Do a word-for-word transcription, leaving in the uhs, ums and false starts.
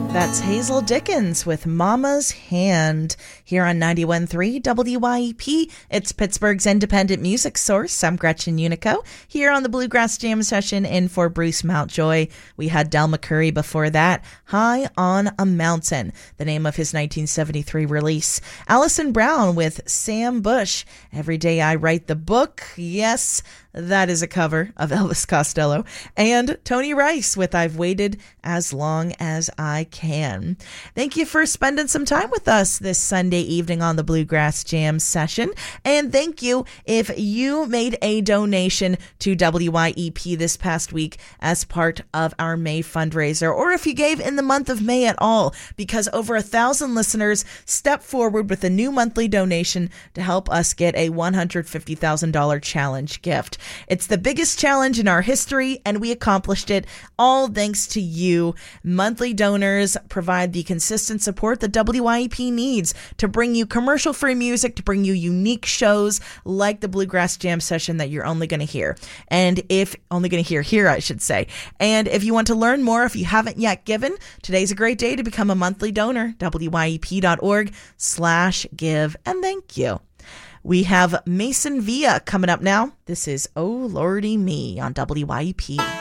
That's Hazel Dickens with Mama's Hand here on ninety-one point three W Y E P. It's Pittsburgh's independent music source. I'm Gretchen Unico here on the Bluegrass Jam session in for Bruce Mountjoy. We had Del McCoury before that, High on a Mountain, the name of his nineteen seventy-three release. Alison Brown with Sam Bush, Every Day I Write the Book. Yes, that is a cover of Elvis Costello. And Tony Rice with I've Waited as Long as I Can. Thank you for spending some time with us this Sunday evening on the Bluegrass Jam session. And thank you if you made a donation to W Y E P this past week as part of our May fundraiser, or if you gave in the month of May at all, because over a thousand listeners stepped forward with a new monthly donation to help us get a one hundred fifty thousand dollars challenge gift. It's the biggest challenge in our history, and we accomplished it all thanks to you. Monthly donors provide the consistent support that W Y E P needs to bring you commercial-free music, to bring you unique shows like the Bluegrass Jam session that you're only going to hear. And if only going to hear here, I should say. And if you want to learn more, if you haven't yet given, today's a great day to become a monthly donor. W Y E P dot org slash give. And thank you. We have Mason Villa coming up now. This is Oh Lordy Me on W Y E P.